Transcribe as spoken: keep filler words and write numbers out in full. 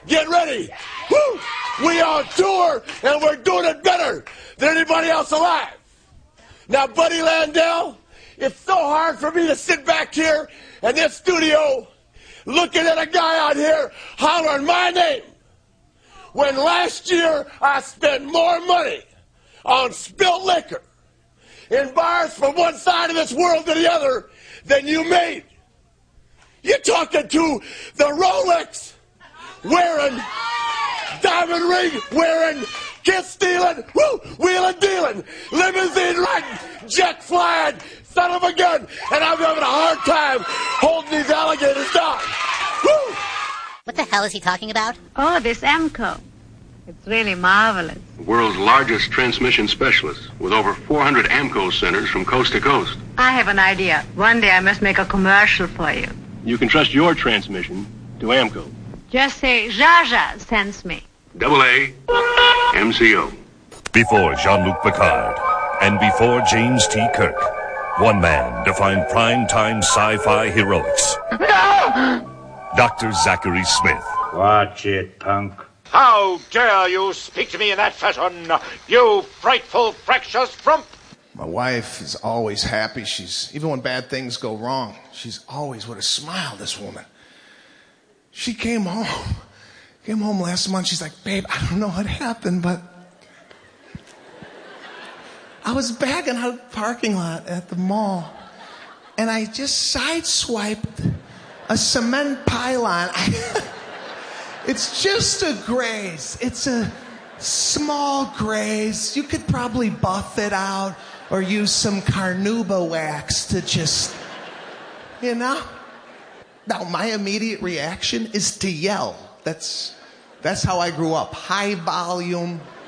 Get ready. Woo! We on tour, and we're doing it better than anybody else alive. Now, Buddy Landell, it's so hard for me to sit back here in this studio looking at a guy out here hollering my name when last year I spent more money on spilt liquor in bars from one side of this world to the other than you made. You're talking to the Rolex wearing, diamond ring wearing, kiss stealing, woo, wheeling dealing, limousine riding, jet flying, son of a gun, and I'm having a hard time holding these alligators down. Woo! What the hell is he talking about? Oh, this AMCO. It's really marvelous. The world's largest transmission specialist with over four hundred AMCO centers from coast to coast. I have an idea. One day I must make a commercial for you. You can trust your transmission to AMCO. Just say Jaja sends me. Double A, M C O. Before Jean-Luc Picard and before James T. Kirk, one man defined prime-time sci-fi heroics. Doctor Zachary Smith. Watch it, punk. How dare you speak to me in that fashion, you frightful, fractious frump! My wife is always happy. She's, even when bad things go wrong, she's always with a smile, this woman. She came home, came home last month. She's like, babe, I don't know what happened, but I was backing out of the parking lot at the mall, and I just sideswiped a cement pylon. It's just a graze. It's a small graze. You could probably buff it out or use some carnauba wax to just, you know? Now, my immediate reaction is to yell. That's, that's how I grew up. High volume,